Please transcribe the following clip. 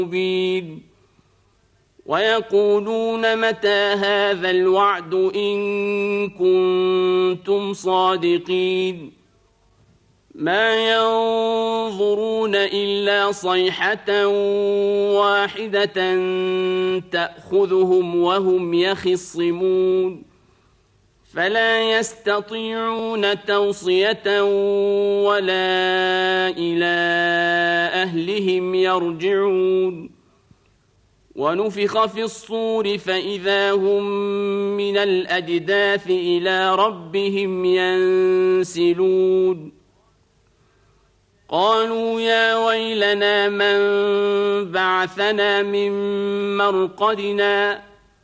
مبين ويقولون متى هذا الوعد إن كنتم صادقين ما ينظرون إلا صيحة واحدة تأخذهم وهم يخصمون فلا يستطيعون توصية ولا إلى أهلهم يرجعون ونفخ في الصور فإذا هم من الأجداث إلى ربهم ينسلون قالوا يا ويلنا من بعثنا من مرقدنا